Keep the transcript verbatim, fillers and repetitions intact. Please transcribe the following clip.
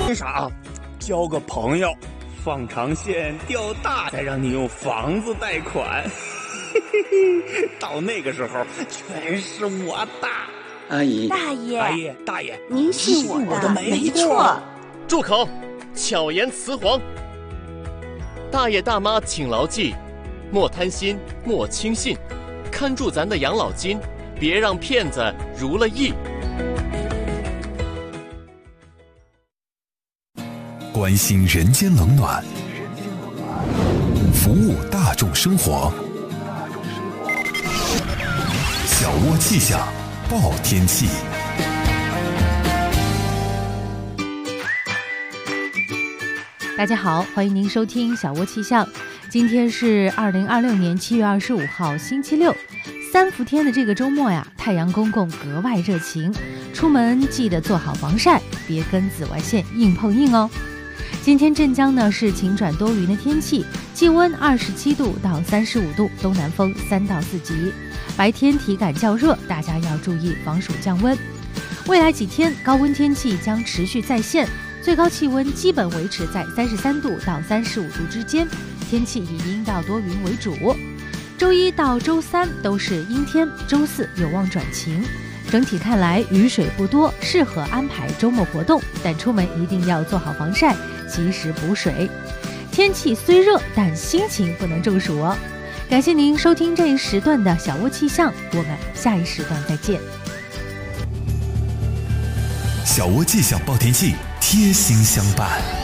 那啥，交个朋友，放长线钓大，再让你用房子贷款。到那个时候，全是我的。 阿姨， 大爷， 大爷，大爷， 您信我的， 我的没没错。 住口！巧言辞黄。大爷大妈请牢记：莫贪心，莫轻信，看住咱的养老金，别让骗子如了意。 关心人间冷暖，服务大众生活。小窝气象报天气。 大家好，欢迎您收听小窝气象。今天是二零二六年七月二十五号，星期六。三伏天的这个周末呀，太阳公公格外热情，出门记得做好防晒，别跟紫外线硬碰硬哦。今天镇江呢是晴转多云的天气，气温二十七度到三十五度，东南风三到四级。白天体感较热，大家要注意防暑降温。未来几天高温天气将持续再现，最高气温基本维持在三十三度到三十五度之间，天气以阴到多云为主。周一到周三都是阴天，周四有望转晴。整体看来雨水不多，适合安排周末活动，但出门一定要做好防晒，及时补水。天气虽热，但心情不能中暑哦。感谢您收听这一时段的小窝气象，我们下一时段再见。 小窝气象报天气，贴心相伴。